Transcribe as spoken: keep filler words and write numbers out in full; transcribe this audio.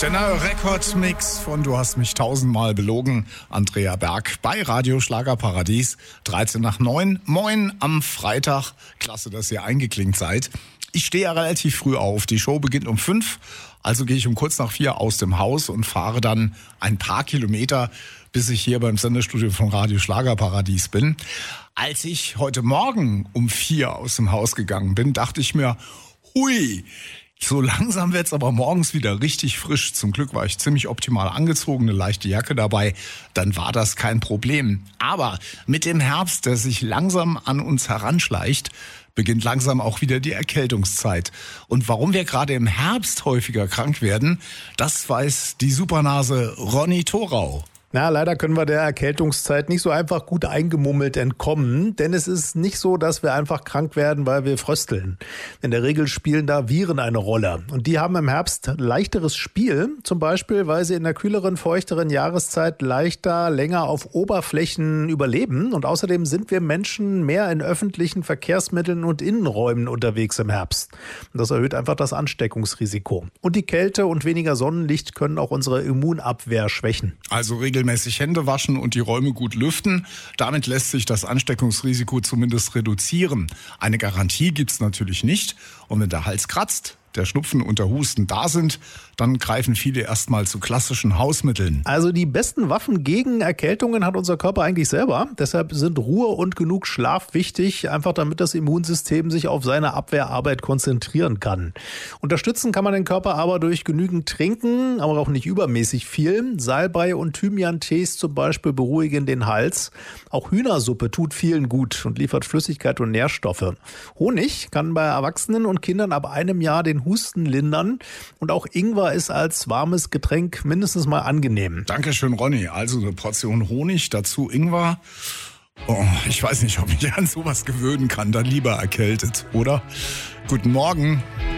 Der neue Rekordmix von Du hast mich tausendmal belogen, Andrea Berg bei Radio Schlagerparadies, dreizehn nach neun. Moin am Freitag. Klasse, dass ihr eingeklinkt seid. Ich stehe ja relativ früh auf. Die Show beginnt um fünf, also gehe ich um kurz nach vier aus dem Haus und fahre dann ein paar Kilometer, bis ich hier beim Sendestudio von Radio Schlagerparadies bin. Als ich heute Morgen um vier aus dem Haus gegangen bin, dachte ich mir, hui, so langsam wird's aber morgens wieder richtig frisch. Zum Glück war ich ziemlich optimal angezogen, eine leichte Jacke dabei. Dann war das kein Problem. Aber mit dem Herbst, der sich langsam an uns heranschleicht, beginnt langsam auch wieder die Erkältungszeit. Und warum wir gerade im Herbst häufiger krank werden, das weiß die Supernase Ronny Thorau. Na, leider können wir der Erkältungszeit nicht so einfach gut eingemummelt entkommen, denn es ist nicht so, dass wir einfach krank werden, weil wir frösteln. In der Regel spielen da Viren eine Rolle und die haben im Herbst leichteres Spiel, zum Beispiel, weil sie in der kühleren, feuchteren Jahreszeit leichter, länger auf Oberflächen überleben und außerdem sind wir Menschen mehr in öffentlichen Verkehrsmitteln und Innenräumen unterwegs im Herbst. Und das erhöht einfach das Ansteckungsrisiko. Und die Kälte und weniger Sonnenlicht können auch unsere Immunabwehr schwächen. Also regelmäßig Hände waschen und die Räume gut lüften. Damit lässt sich das Ansteckungsrisiko zumindest reduzieren. Eine Garantie gibt's natürlich nicht. Und wenn der Hals kratzt, der Schnupfen und der Husten da sind, dann greifen viele erstmal zu klassischen Hausmitteln. Also die besten Waffen gegen Erkältungen hat unser Körper eigentlich selber. Deshalb sind Ruhe und genug Schlaf wichtig, einfach damit das Immunsystem sich auf seine Abwehrarbeit konzentrieren kann. Unterstützen kann man den Körper aber durch genügend Trinken, aber auch nicht übermäßig viel. Salbei und Thymian-Tees zum Beispiel beruhigen den Hals. Auch Hühnersuppe tut vielen gut und liefert Flüssigkeit und Nährstoffe. Honig kann bei Erwachsenen und Kindern ab einem Jahr den Husten lindern und auch Ingwer ist als warmes Getränk mindestens mal angenehm. Dankeschön, Ronny. Also eine Portion Honig, dazu Ingwer. Oh, ich weiß nicht, ob ich an sowas gewöhnen kann, dann lieber erkältet, oder? Guten Morgen.